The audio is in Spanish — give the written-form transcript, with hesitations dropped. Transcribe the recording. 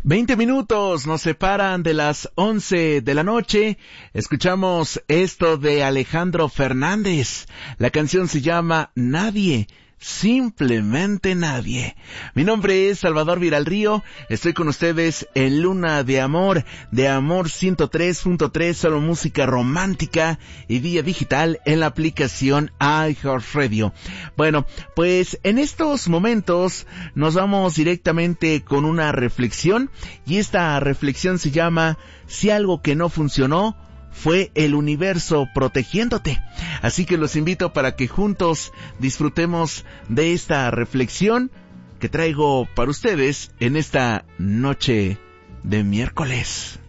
20 minutos nos separan de las 11 de la noche. Escuchamos esto de Alejandro Fernández. La canción se llama Nadie. Simplemente nadie. Mi nombre es Salvador Viralrío. Estoy con ustedes en Luna de Amor 103.3, solo música romántica y vía digital en la aplicación iHeartRadio. Bueno, pues en estos momentos nos vamos directamente con una reflexión, y esta reflexión se llama Si algo que no funcionó fue el universo protegiéndote. Así que los invito para que juntos disfrutemos de esta reflexión que traigo para ustedes en esta noche de miércoles.